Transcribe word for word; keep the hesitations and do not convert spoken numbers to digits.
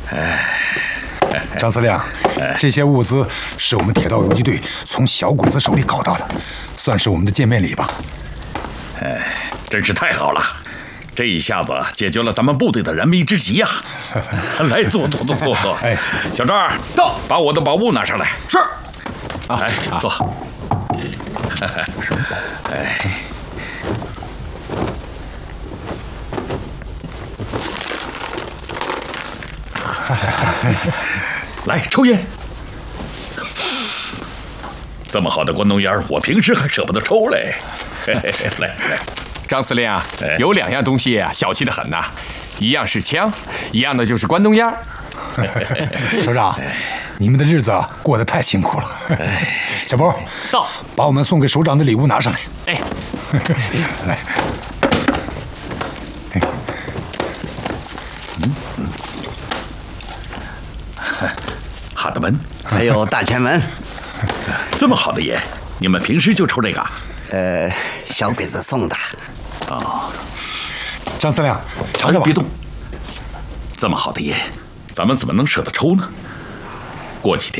张司令，这些物资是我们铁道游击队从小谷子手里搞到的，算是我们的见面礼吧。 哎，真是太好了，这一下子解决了咱们部队的燃眉之急呀！来，坐坐坐坐坐。哎，小张到，把我的宝物拿上来。 是。 来，坐。 什么宝物？ 哎。来抽烟，这么好的关东烟，我平时还舍不得抽嘞。来来， 张司令啊，有两样东西啊，小气得很呐，一样是枪，一样的就是关东烟。 首长，你们的日子过得太辛苦了。小波到， 把我们送给首长的礼物拿上来。 哎， 来。 嗯嗯。哈德门， 还有大前门， 这么好的烟，你们平时就抽这个？ 呃，小鬼子送的。 哦， 张司令，尝尝吧。 别动。这么好的烟，咱们怎么能舍得抽呢？过几天。